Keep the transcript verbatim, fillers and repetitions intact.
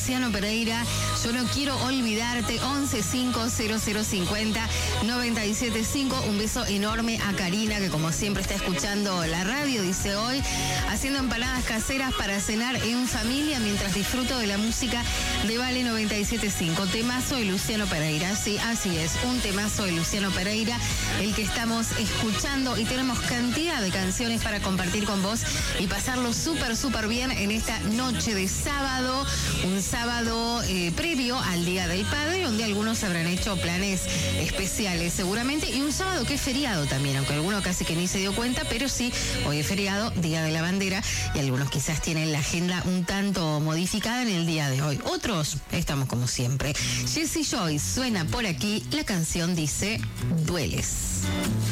Luciano Pereira, Yo no quiero olvidarte, once cinco cero cero cincuenta noventa y siete cinco. Un beso enorme a Karina, que como siempre está escuchando la radio, dice hoy, haciendo empanadas caseras para cenar en familia mientras disfruto de la música de Vale noventa y siete cinco. Temazo de Luciano Pereira, sí, así es, un temazo de Luciano Pereira, el que estamos escuchando, y tenemos cantidad de canciones para compartir con vos y pasarlo súper, súper bien en esta noche de sábado, un sábado eh, previo al Día del Padre, donde algunos habrán hecho planes especiales seguramente, y un sábado que es feriado también, aunque alguno casi que ni se dio cuenta, pero sí, hoy es feriado, Día de la Bandera, y algunos quizás tienen la agenda un tanto modificada en el día de hoy. Otros estamos como siempre. Jesse Joy suena por aquí, la canción dice Dueles.